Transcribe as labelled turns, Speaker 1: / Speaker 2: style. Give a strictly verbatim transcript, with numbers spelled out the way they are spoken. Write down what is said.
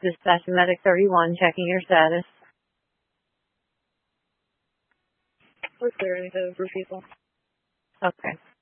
Speaker 1: Dispatch Medic thirty-one, checking your status.
Speaker 2: We're clearing the roof people.
Speaker 1: Okay.